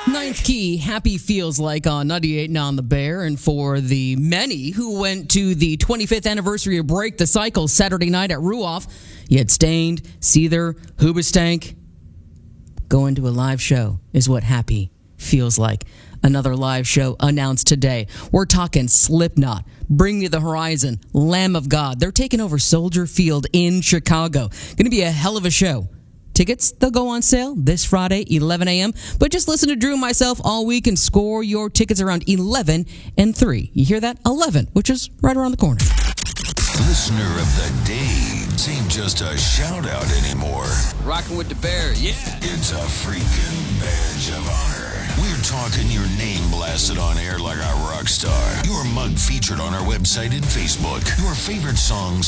Ninth Key, Happy Feels Like on 98 on the Bear. And for the many who went to the 25th anniversary of Break the Cycle Saturday night at Ruoff, you had Stained, Seether, Hoobastank. Going to a live show is what happy feels like. Another live show announced today. We're talking Slipknot, Bring Me the Horizon, Lamb of God. They're taking over Soldier Field in Chicago. Going to be a hell of a show. Tickets, they'll go on sale this Friday, 11 a.m. But just listen to Drew and myself all week and score your tickets around 11 and 3. You hear that? 11, which is right around the corner. Listener of the day ain't just a shout-out anymore. Rocking with the Bear, yeah. It's a freaking badge of honor. We're talking your name blasted on air like a rock star. Your mug featured on our website and Facebook. Your favorite songs